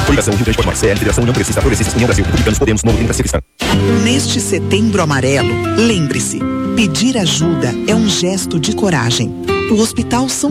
Coligação Rio Grande Pode Mais, CL, Federação União Progressista, Progressistas, União Brasil, Republicanos, Podemos, Novo, Democracia Cristã. Neste Setembro Amarelo, lembre-se, pedir ajuda é um gesto de coragem. O Hospital São